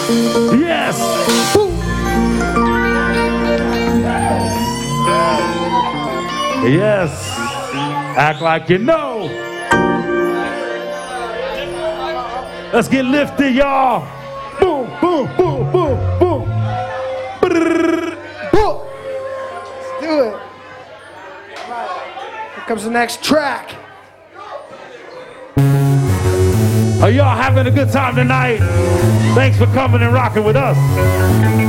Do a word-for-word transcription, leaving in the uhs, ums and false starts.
Yes. Boom. Yes. Act like you know. Let's get lifted, y'all. Boom, boom, boom, boom, boom. Boom. Let's do it. All right. Here comes the next track. Are y'all having a good time tonight? Thanks for coming and rocking with us.